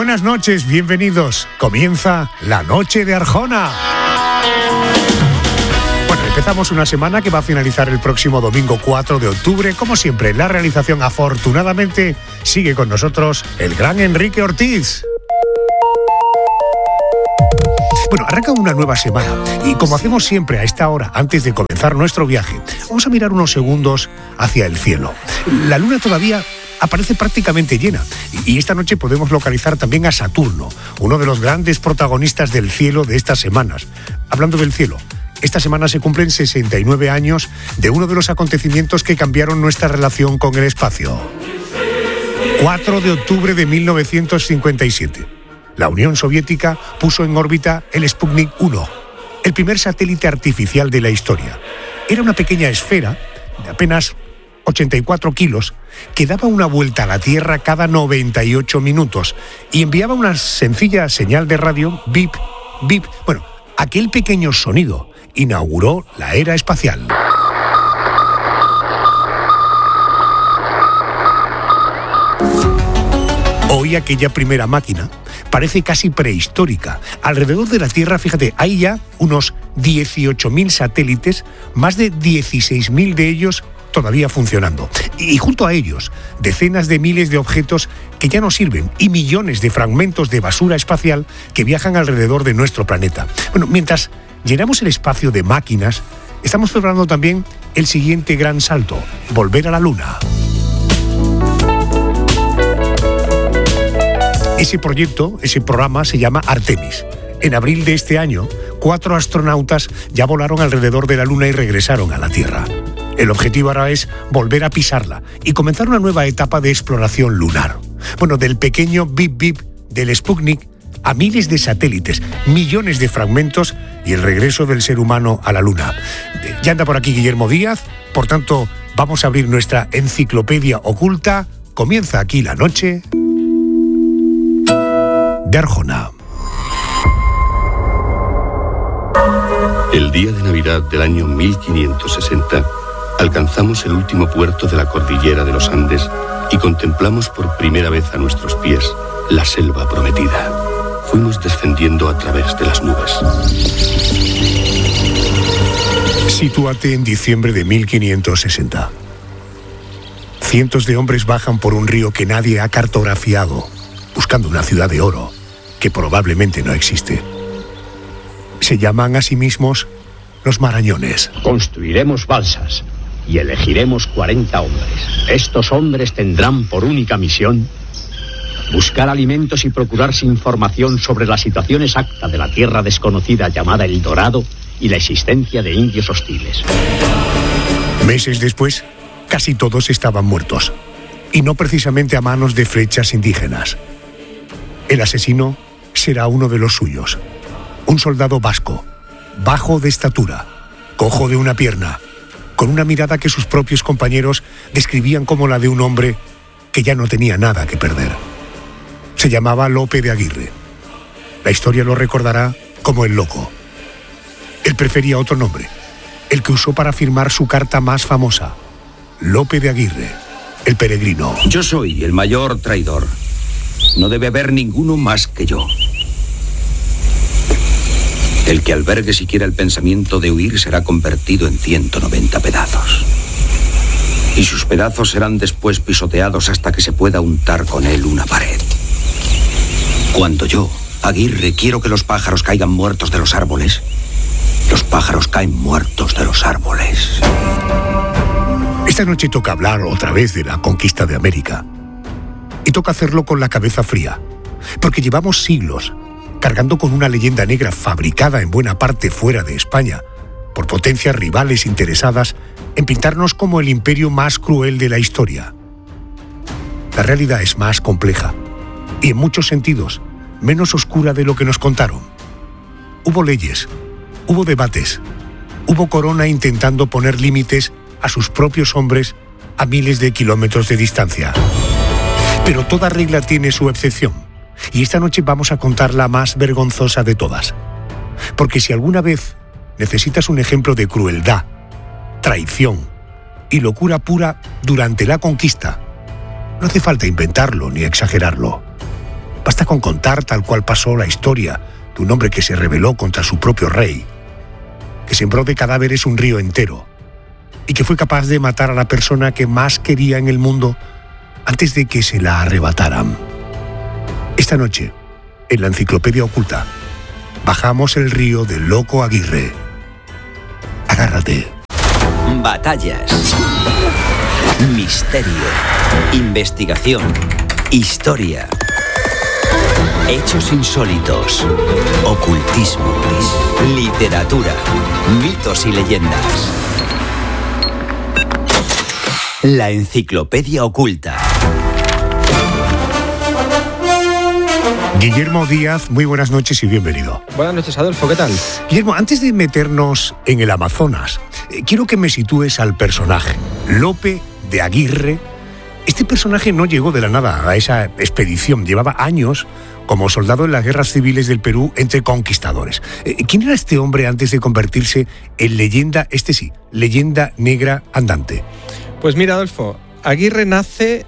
Buenas noches, bienvenidos. Comienza la Noche de Arjona. Bueno, empezamos una semana que va a finalizar el próximo domingo 4 de octubre. Como siempre, la realización, afortunadamente, sigue con nosotros el gran Enrique Ortiz. Bueno, arranca una nueva semana y como hacemos siempre a esta hora, antes de comenzar nuestro viaje, vamos a mirar unos segundos hacia el cielo. La luna todavía aparece prácticamente llena y esta noche podemos localizar también a Saturno, uno de los grandes protagonistas del cielo de estas semanas. Hablando del cielo, esta semana se cumplen 69 años de uno de los acontecimientos que cambiaron nuestra relación con el espacio. 4 de octubre de 1957. La Unión Soviética puso en órbita el Sputnik 1, el primer satélite artificial de la historia. Era una pequeña esfera de apenas 84 kilos que daba una vuelta a la Tierra cada 98 minutos y enviaba una sencilla señal de radio, bip, bip. Bueno, aquel pequeño sonido inauguró la era espacial. Hoy aquella primera máquina parece casi prehistórica. Alrededor de la Tierra, fíjate, hay ya unos 18.000 satélites, más de 16.000 de ellos todavía funcionando. Y junto a ellos, decenas de miles de objetos que ya no sirven y millones de fragmentos de basura espacial que viajan alrededor de nuestro planeta. Bueno, mientras llenamos el espacio de máquinas, estamos preparando también el siguiente gran salto: volver a la Luna. Ese proyecto, ese programa se llama Artemis. En abril de este año, 4 astronautas ya volaron alrededor de la Luna y regresaron a la Tierra. El objetivo ahora es volver a pisarla y comenzar una nueva etapa de exploración lunar. Bueno, del pequeño bip bip del Sputnik a miles de satélites, millones de fragmentos y el regreso del ser humano a la Luna. Ya anda por aquí Guillermo Díaz, por tanto, vamos a abrir nuestra enciclopedia oculta. Comienza aquí la noche de Arjona. El día de Navidad del año 1560, alcanzamos el último puerto de la cordillera de los Andes y contemplamos por primera vez a nuestros pies la selva prometida. Fuimos descendiendo a través de las nubes. Sitúate en diciembre de 1560. Cientos de hombres bajan por un río que nadie ha cartografiado, buscando una ciudad de oro que probablemente no existe. Se llaman a sí mismos los Marañones. Construiremos balsas y elegiremos 40 hombres. Estos hombres tendrán por única misión buscar alimentos y procurarse información sobre la situación exacta de la tierra desconocida llamada El Dorado y la existencia de indios hostiles. Meses después, casi todos estaban muertos, y no precisamente a manos de flechas indígenas. El asesino será uno de los suyos, un soldado vasco, bajo de estatura, cojo de una pierna, con una mirada que sus propios compañeros describían como la de un hombre que ya no tenía nada que perder. Se llamaba Lope de Aguirre. La historia lo recordará como el Loco. Él prefería otro nombre, el que usó para firmar su carta más famosa: Lope de Aguirre, el peregrino. Yo soy el mayor traidor. No debe haber ninguno más que yo. El que albergue siquiera el pensamiento de huir será convertido en 190 pedazos. Y sus pedazos serán después pisoteados hasta que se pueda untar con él una pared. Cuando yo, Aguirre, quiero que los pájaros caigan muertos de los árboles, los pájaros caen muertos de los árboles. Esta noche toca hablar otra vez de la conquista de América. Y toca hacerlo con la cabeza fría, porque llevamos siglos cargando con una leyenda negra fabricada en buena parte fuera de España por potencias rivales interesadas en pintarnos como el imperio más cruel de la historia. La realidad es más compleja y en muchos sentidos menos oscura de lo que nos contaron. Hubo leyes, hubo debates, hubo corona intentando poner límites a sus propios hombres a miles de kilómetros de distancia. Pero toda regla tiene su excepción, y esta noche vamos a contar la más vergonzosa de todas. Porque si alguna vez necesitas un ejemplo de crueldad, traición y locura pura durante la conquista, no hace falta inventarlo ni exagerarlo. Basta con contar tal cual pasó la historia de un hombre que se rebeló contra su propio rey, que sembró de cadáveres un río entero y que fue capaz de matar a la persona que más quería en el mundo antes de que se la arrebataran. Esta noche, en la Enciclopedia Oculta, bajamos el río del Loco Aguirre. Agárrate. Batallas, misterio, investigación, historia, hechos insólitos, ocultismo, literatura, mitos y leyendas. La Enciclopedia Oculta. Guillermo Díaz, muy buenas noches y bienvenido. Buenas noches, Adolfo, ¿qué tal? Guillermo, antes de meternos en el Amazonas, quiero que me sitúes al personaje, Lope de Aguirre. Este personaje no llegó de la nada a esa expedición, llevaba años como soldado en las guerras civiles del Perú entre conquistadores. ¿Quién era este hombre antes de convertirse en leyenda, leyenda negra andante? Pues mira, Adolfo, Aguirre nace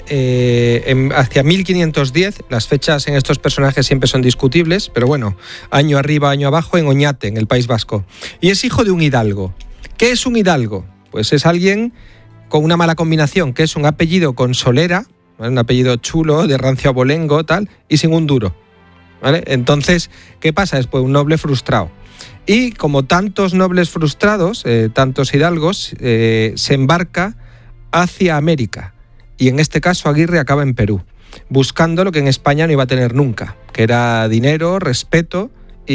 hacia 1510, las fechas en estos personajes siempre son discutibles, pero bueno, año arriba, año abajo, en Oñate, en el País Vasco. Y es hijo de un hidalgo. ¿Qué es un hidalgo? Pues es alguien con una mala combinación, que es un apellido con solera, ¿vale? Un apellido chulo, de rancio abolengo, tal, y sin un duro, ¿vale? Entonces, ¿qué pasa? Es pues un noble frustrado. Y como tantos nobles frustrados, tantos hidalgos, se embarca hacia América, y en este caso Aguirre acaba en Perú, buscando lo que en España no iba a tener nunca, que era dinero, respeto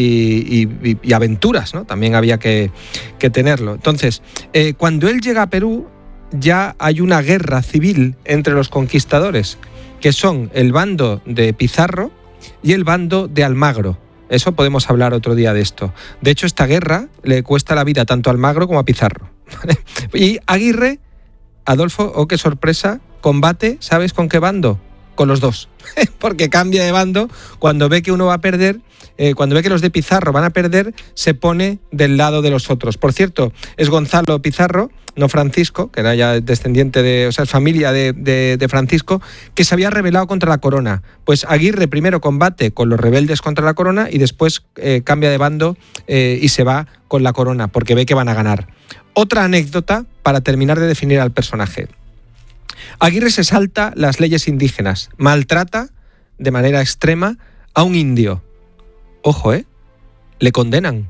y aventuras, ¿no? También había que tenerlo. Entonces, cuando él llega a Perú, ya hay una guerra civil entre los conquistadores, que son el bando de Pizarro y el bando de Almagro. Eso podemos hablar otro día de esto. De hecho, esta guerra le cuesta la vida tanto a Almagro como a Pizarro, ¿vale? Y Aguirre, Adolfo, oh qué sorpresa, combate, ¿sabes con qué bando? Con los dos, porque cambia de bando cuando ve que uno va a perder, cuando ve que los de Pizarro van a perder, se pone del lado de los otros. Por cierto, es Gonzalo Pizarro, no Francisco, que era ya descendiente es familia de Francisco, que se había rebelado contra la corona. Pues Aguirre primero combate con los rebeldes contra la corona y después cambia de bando y se va con la corona, porque ve que van a ganar. Otra anécdota para terminar de definir al personaje. Aguirre se salta las leyes indígenas, maltrata de manera extrema a un indio. Ojo, le condenan,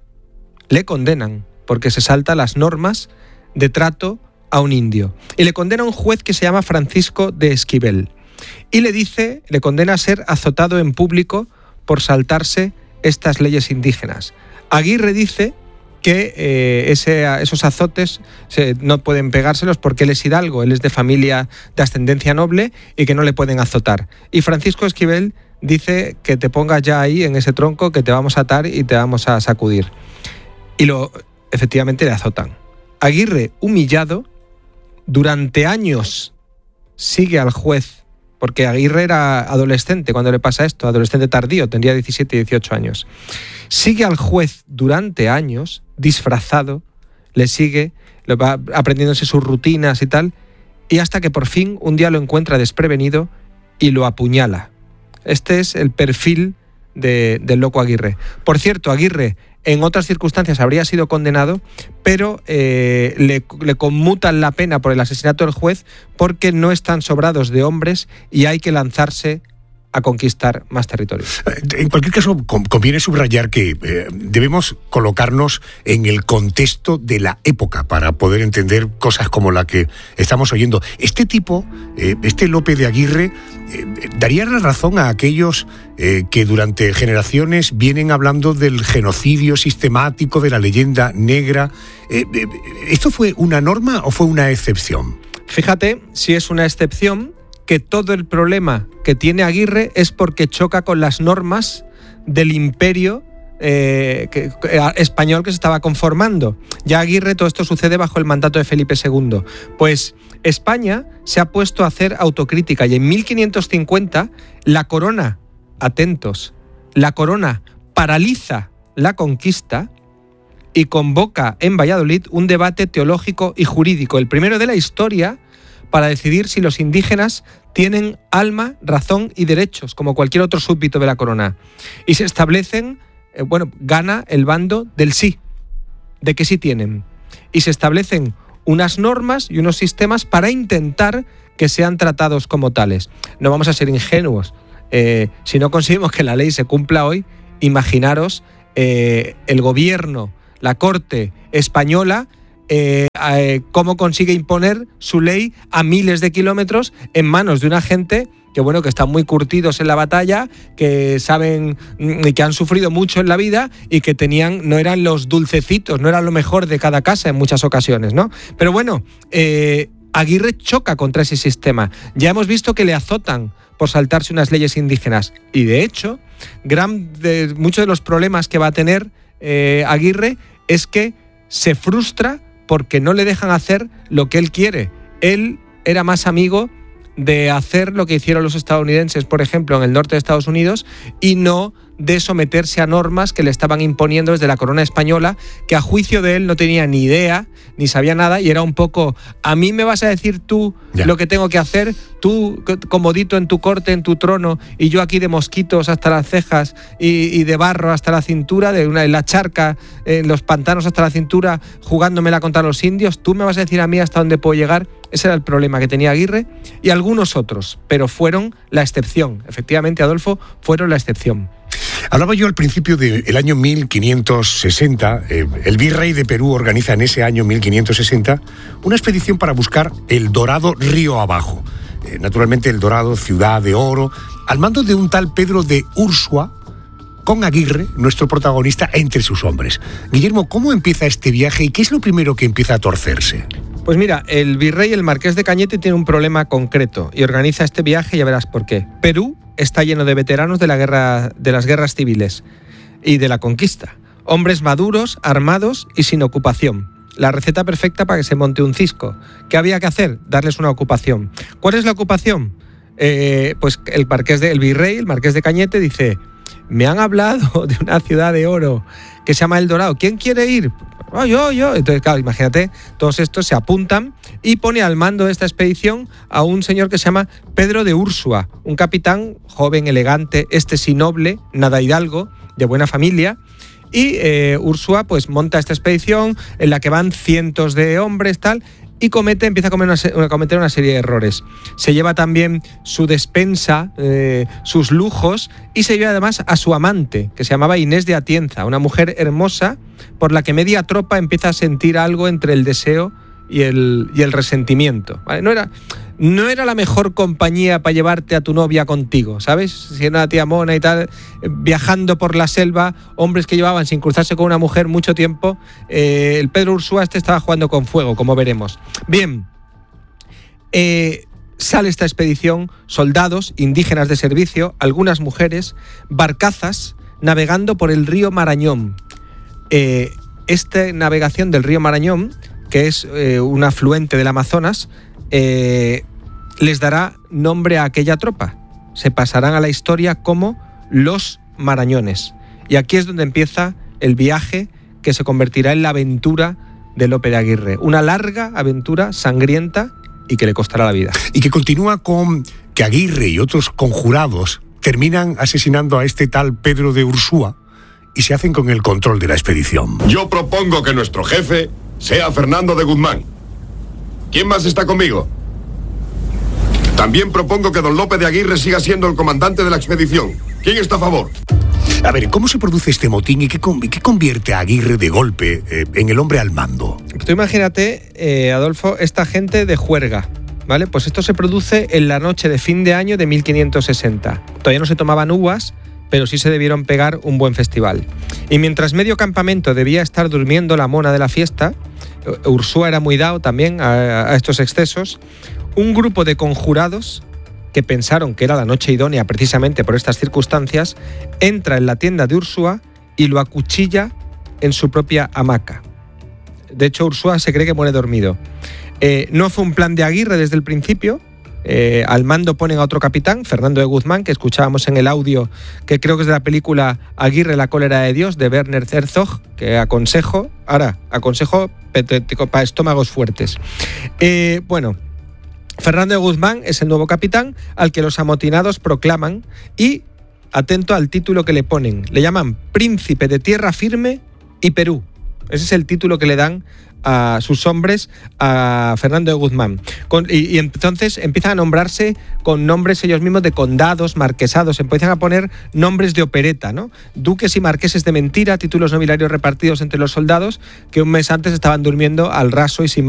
porque se salta las normas de trato a un indio. Y le condena a un juez que se llama Francisco de Esquivel. Y le condena a ser azotado en público por saltarse estas leyes indígenas. Aguirre dice que esos azotes no pueden pegárselos porque él es hidalgo, él es de familia de ascendencia noble y que no le pueden azotar. Y Francisco Esquivel dice que te pongas ya ahí en ese tronco, que te vamos a atar y te vamos a sacudir. Y efectivamente le azotan. Aguirre, humillado, durante años sigue al juez, porque Aguirre era adolescente cuando le pasa esto, adolescente tardío, tendría 17 y 18 años. Sigue al juez durante años, disfrazado, le sigue, lo va aprendiéndose sus rutinas y tal, y hasta que por fin un día lo encuentra desprevenido y lo apuñala. Este es el perfil del loco Aguirre. Por cierto, Aguirre en otras circunstancias habría sido condenado, pero le conmutan la pena por el asesinato del juez porque no están sobrados de hombres y hay que lanzarse a conquistar más territorios. En cualquier caso, conviene subrayar que debemos colocarnos en el contexto de la época para poder entender cosas como la que estamos oyendo. Este tipo, este Lope de Aguirre, daría la razón a aquellos que durante generaciones vienen hablando del genocidio sistemático, de la leyenda negra. ¿Esto fue una norma o fue una excepción? Fíjate si es una excepción, que todo el problema que tiene Aguirre es porque choca con las normas del imperio español que se estaba conformando. Ya Aguirre, todo esto sucede bajo el mandato de Felipe II. Pues España se ha puesto a hacer autocrítica y en 1550 la corona, atentos, la corona paraliza la conquista y convoca en Valladolid un debate teológico y jurídico, el primero de la historia, para decidir si los indígenas tienen alma, razón y derechos, como cualquier otro súbdito de la corona. Y se establecen, gana el bando del sí, de que sí tienen. Y se establecen unas normas y unos sistemas para intentar que sean tratados como tales. No vamos a ser ingenuos. Si no conseguimos que la ley se cumpla hoy, imaginaros el gobierno, la corte española, cómo consigue imponer su ley a miles de kilómetros en manos de una gente que están muy curtidos en la batalla, que saben y que han sufrido mucho en la vida y que no eran los dulcecitos, no eran lo mejor de cada casa en muchas ocasiones, ¿no? Pero Aguirre choca contra ese sistema. Ya hemos visto que le azotan por saltarse unas leyes indígenas y, de hecho, muchos de los problemas que va a tener Aguirre es que se frustra porque no le dejan hacer lo que él quiere. Él era más amigo de hacer lo que hicieron los estadounidenses, por ejemplo, en el norte de Estados Unidos, y no de someterse a normas que le estaban imponiendo desde la corona española, que a juicio de él no tenía ni idea, ni sabía nada, y era un poco, a mí me vas a decir tú lo que tengo que hacer, tú comodito en tu corte, en tu trono, y yo aquí de mosquitos hasta las cejas y de barro hasta la cintura, en la charca, en los pantanos hasta la cintura, jugándomela contra los indios, tú me vas a decir a mí hasta dónde puedo llegar. Ese era el problema que tenía Aguirre y algunos otros, pero fueron la excepción. Efectivamente, Adolfo, fueron la excepción. Hablaba yo al principio del año 1560. El virrey de Perú organiza en ese año 1560 una expedición para buscar el Dorado río abajo. Naturalmente el Dorado, ciudad de oro, al mando de un tal Pedro de Ursúa, con Aguirre, nuestro protagonista, entre sus hombres. Guillermo, ¿cómo empieza este viaje y qué es lo primero que empieza a torcerse? Pues mira, el virrey, el marqués de Cañete, tiene un problema concreto y organiza este viaje y ya verás por qué. Perú está lleno de veteranos de las guerras civiles y de la conquista. Hombres maduros, armados y sin ocupación. La receta perfecta para que se monte un cisco. ¿Qué había que hacer? Darles una ocupación. ¿Cuál es la ocupación? Pues el virrey, el marqués de Cañete, dice: me han hablado de una ciudad de oro que se llama El Dorado. ¿Quién quiere ir? Yo. Entonces, claro, imagínate, todos estos se apuntan y pone al mando de esta expedición a un señor que se llama Pedro de Ursúa, un capitán joven, elegante, sí noble, nada hidalgo, de buena familia. Y Ursúa pues monta esta expedición en la que van cientos de hombres, tal, y empieza a cometer una serie de errores. Se lleva también su despensa, sus lujos, y se lleva además a su amante, que se llamaba Inés de Atienza, una mujer hermosa por la que media tropa empieza a sentir algo entre el deseo y el resentimiento, ¿vale? No era la mejor compañía para llevarte a tu novia contigo, ¿sabes? Si era una tía mona y tal, viajando por la selva, hombres que llevaban sin cruzarse con una mujer mucho tiempo. El Pedro Ursúa estaba jugando con fuego, como veremos. Bien, sale esta expedición, soldados, indígenas de servicio, algunas mujeres, barcazas, navegando por el río Marañón. Esta navegación del río Marañón, que es un afluente del Amazonas, les dará nombre a aquella tropa. Se pasarán a la historia como los Marañones. Y aquí es donde empieza el viaje que se convertirá en la aventura de Lope de Aguirre. Una larga aventura sangrienta y que le costará la vida. Y que continúa con que Aguirre y otros conjurados terminan asesinando a este tal Pedro de Ursúa y se hacen con el control de la expedición. Yo propongo que nuestro jefe sea Fernando de Guzmán. ¿Quién más está conmigo? También propongo que don Lope de Aguirre siga siendo el comandante de la expedición. ¿Quién está a favor? A ver, ¿cómo se produce este motín y qué convierte a Aguirre de golpe en el hombre al mando? Tú imagínate, Adolfo, esta gente de juerga, ¿vale? Pues esto se produce en la noche de fin de año de 1560. Todavía no se tomaban uvas, pero sí se debieron pegar un buen festival. Y mientras medio campamento debía estar durmiendo la mona de la fiesta, Ursúa era muy dado también a estos excesos, un grupo de conjurados que pensaron que era la noche idónea precisamente por estas circunstancias, entra en la tienda de Ursúa y lo acuchilla en su propia hamaca. De hecho, Ursúa se cree que muere dormido. No fue un plan de Aguirre desde el principio. Al mando ponen a otro capitán, Fernando de Guzmán, que escuchábamos en el audio, que creo que es de la película Aguirre, la cólera de Dios, de Werner Herzog, que aconsejo para estómagos fuertes. Fernando de Guzmán es el nuevo capitán al que los amotinados proclaman y, atento al título que le ponen, le llaman Príncipe de Tierra Firme y Perú. Ese es el título que le dan a sus hombres a Fernando de Guzmán. Y entonces empiezan a nombrarse con nombres ellos mismos de condados, marquesados, empiezan a poner nombres de opereta, ¿no? Duques y marqueses de mentira, títulos nobiliarios repartidos entre los soldados que un mes antes estaban durmiendo al raso y sin